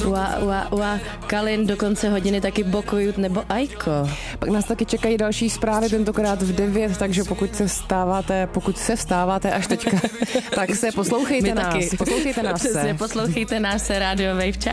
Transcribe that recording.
Kalin do konce hodiny taky Bokujut nebo Ajko. Pak nás taky čekají další zprávy, tentokrát v 9, takže pokud se vstáváte až teďka, tak se poslouchejte nás. Přesně, poslouchejte nás, Radio Wave. Čau.